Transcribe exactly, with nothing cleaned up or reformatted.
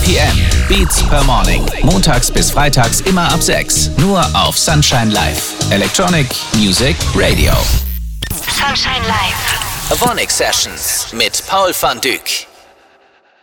P M. Beats per Morning. Montags bis freitags immer ab sechs. Nur auf Sunshine Live. Electronic Music Radio. Sunshine Live. Avonic Sessions mit Paul van Dyk.